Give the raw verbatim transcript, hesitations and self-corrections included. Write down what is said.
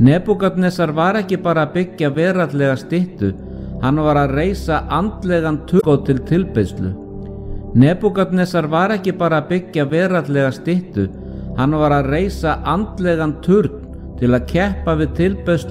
Nebúkadnesar var ekki bara að byggja veraldlega styttu, hann var að reisa andlegan turn til tilbeiðslu. Nebúkadnesar var ekki bara að byggja veraldlega styttu, hann var að reisa andlegan turn til að keppa við tilbeiðslu